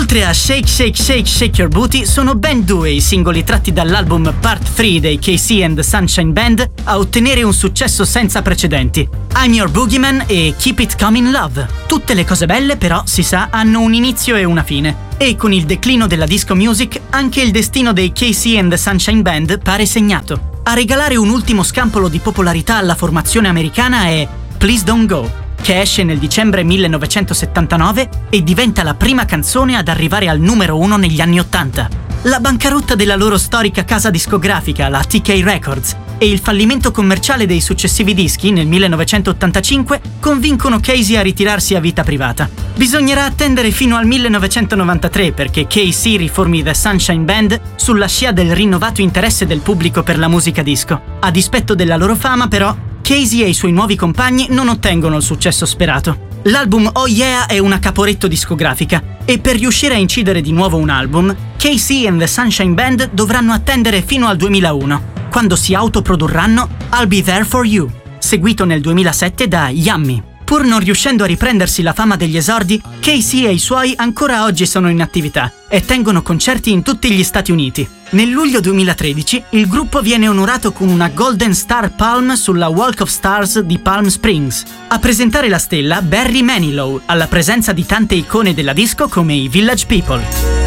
Oltre a Shake Shake Shake Shake Your Booty, sono ben due i singoli tratti dall'album Part 3 dei KC and the Sunshine Band a ottenere un successo senza precedenti. I'm Your Boogeyman e Keep It Coming Love. Tutte le cose belle, però, si sa, hanno un inizio e una fine. E con il declino della disco music, anche il destino dei KC and the Sunshine Band pare segnato. A regalare un ultimo scampolo di popolarità alla formazione americana è Please Don't Go, che esce nel dicembre 1979 e diventa la prima canzone ad arrivare al numero 1 negli anni 80. La bancarotta della loro storica casa discografica, la TK Records, e il fallimento commerciale dei successivi dischi nel 1985 convincono Casey a ritirarsi a vita privata. Bisognerà attendere fino al 1993 perché Casey riformi The Sunshine Band sulla scia del rinnovato interesse del pubblico per la musica disco. A dispetto della loro fama, però, Casey e i suoi nuovi compagni non ottengono il successo sperato. L'album Oh Yeah è una caporetto discografica e per riuscire a incidere di nuovo un album, KC and the Sunshine Band dovranno attendere fino al 2001, quando si autoprodurranno I'll Be There For You, seguito nel 2007 da Yummy. Pur non riuscendo a riprendersi la fama degli esordi, KC e i suoi ancora oggi sono in attività e tengono concerti in tutti gli Stati Uniti. Nel luglio 2013 il gruppo viene onorato con una Golden Star Palm sulla Walk of Stars di Palm Springs. A presentare la stella Barry Manilow, alla presenza di tante icone della disco come i Village People.